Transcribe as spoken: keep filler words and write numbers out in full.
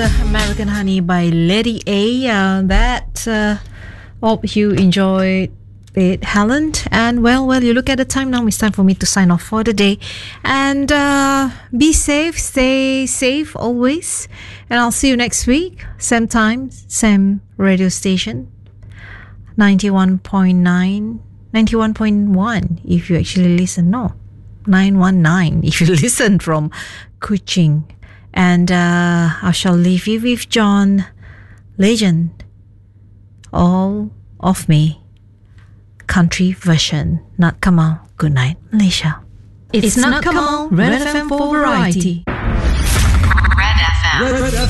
uh, American Honey by Lady A. Uh, that uh, hope you enjoyed it, Helen. And well, well, you look at the time now. It's time for me to sign off for the day. And uh, be safe, stay safe always. And I'll see you next week, same time, same radio station, ninety-one point nine, ninety-one point one. If you actually listen, no, nine one nine. If you listen from Kuching. And uh, I shall leave you with John Legend, All of Me, country version. Not Kamal. Good night, Malaysia. It's, it's not, not Kamal, Red F M for variety. Red F M. Red F M.